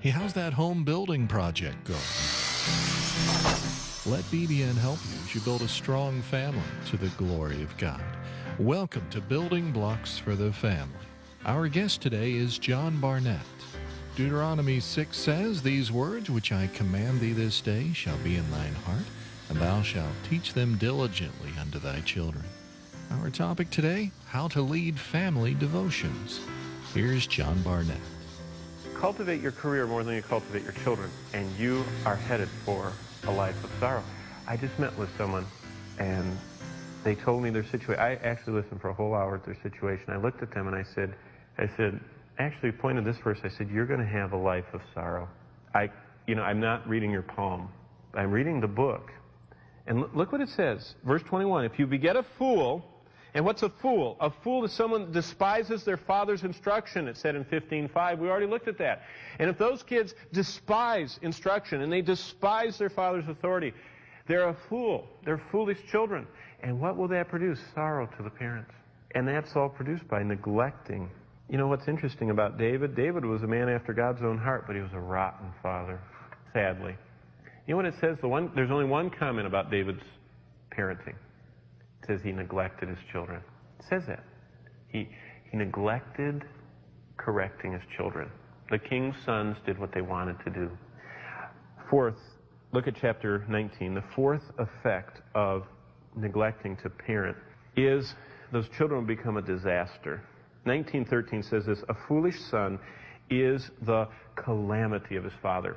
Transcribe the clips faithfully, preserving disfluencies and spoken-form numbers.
Hey, how's that home building project going? Let B B N help you as you build a strong family to the glory of God. Welcome to Building Blocks for the Family. Our guest today is John Barnett. Deuteronomy six says, "These words which I command thee this day shall be in thine heart, and thou shalt teach them diligently unto thy children." Our topic today, how to lead family devotions. Here's John Barnett. Cultivate your career more than you cultivate your children, and you are headed for a life of sorrow. I just met with someone, and they told me their situation. I actually listened for a whole hour at their situation. I looked at them and I said, I said, actually pointed this verse. I said, "You're going to have a life of sorrow." I, you know, I'm not reading your palm. I'm reading the book, and look what it says, verse twenty-one. If you beget a fool. And what's a fool? A fool is someone that despises their father's instruction, it said in fifteen five. We already looked at that. And if those kids despise instruction and they despise their father's authority, they're a fool. They're foolish children. And what will that produce? Sorrow to the parents. And that's all produced by neglecting. You know what's interesting about David? David was a man after God's own heart, but he was a rotten father, sadly. You know what it says? The one, there's only one comment about David's parenting. It says he neglected his children. It says that. He, he neglected correcting his children. The king's sons did what they wanted to do. Fourth, look at chapter nineteen. The fourth effect of neglecting to parent is those children will become a disaster. nineteen thirteen says this, "A foolish son is the calamity of his father."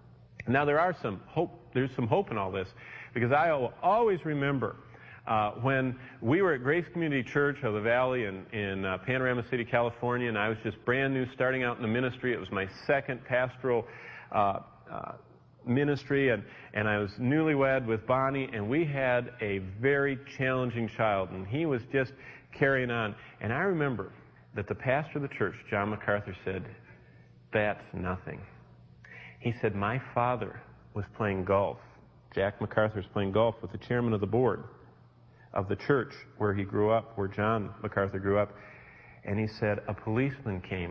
Now there are some hope, there's some hope in all this, because I will always remember Uh, when we were at Grace Community Church of the Valley in, in uh, Panorama City, California, and I was just brand new starting out in the ministry. It was my second pastoral uh, uh, ministry, and, and I was newlywed with Bonnie, and we had a very challenging child, and he was just carrying on. And I remember that the pastor of the church, John MacArthur, said, "That's nothing." He said, "My father was playing golf." Jack MacArthur was playing golf with the chairman of the board of the church where he grew up, where John MacArthur grew up. And he said, a policeman came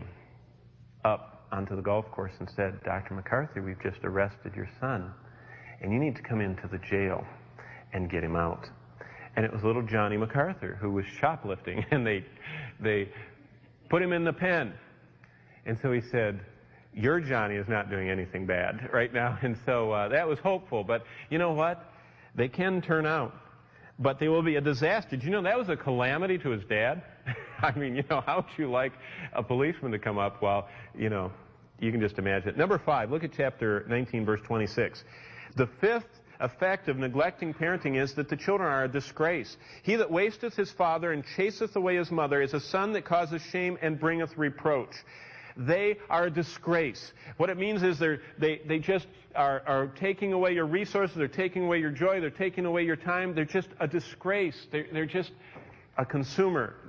up onto the golf course and said, "Doctor MacArthur, we've just arrested your son, and you need to come into the jail and get him out." And it was little Johnny MacArthur who was shoplifting, and they, they put him in the pen. And so he said, "Your Johnny is not doing anything bad right now." And so uh, that was hopeful. But you know what? They can turn out. But they will be a disaster. Did you know that was a calamity to his dad? I mean, you know, how would you like a policeman to come up while, you know, you can just imagine it. Number five, look at chapter nineteen, verse twenty-six. The fifth effect of neglecting parenting is that the children are a disgrace. "He that wasteth his father and chaseth away his mother is a son that causeth shame and bringeth reproach." They are a disgrace. What it means is they're, they they just are, are taking away your resources, they're taking away your joy, they're taking away your time, they're just a disgrace. They're, they're just a consumer.